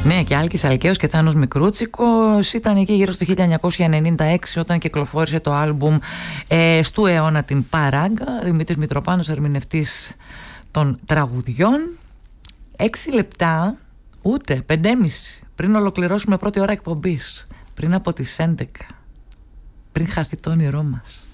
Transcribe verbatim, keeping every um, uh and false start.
Ναι, και Άλκης Αλκαίος και Θάνος Μικρούτσικος ήταν εκεί γύρω στο χίλια εννιακόσια ενενήντα έξι όταν κυκλοφόρησε το άλμπουμ ε, στου αιώνα την Παράγκα. Δημήτρης Μητροπάνος, ερμηνευτής των τραγουδιών. Έξι λεπτά, ούτε πεντέμιση, πριν ολοκληρώσουμε πρώτη ώρα εκπομπής, πριν από τις έντεκα, πριν χαθεί το όνειρό μας.